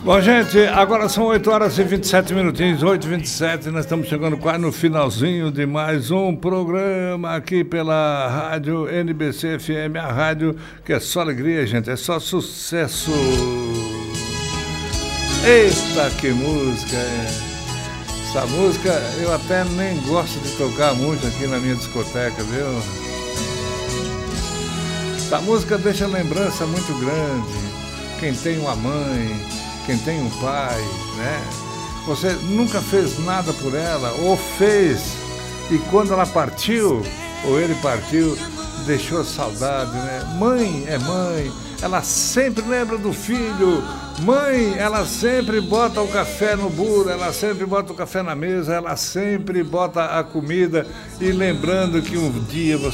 Bom, gente, agora são 8 horas e 27 minutinhos, 8h27, nós estamos chegando quase no finalzinho de mais um programa aqui pela Rádio NBC FM, a rádio que é só alegria, gente, é só sucesso. Eita, que música! Essa música eu até nem gosto de tocar muito aqui na minha discoteca, viu? Essa música deixa lembrança muito grande. Quem tem uma mãe, quem tem um pai, né? Você nunca fez nada por ela, ou fez, e quando ela partiu, ou ele partiu, deixou saudade, né? Mãe é mãe, ela sempre lembra do filho. Mãe, ela sempre bota o café no bolo, ela sempre bota o café na mesa, ela sempre bota a comida, e lembrando que um dia você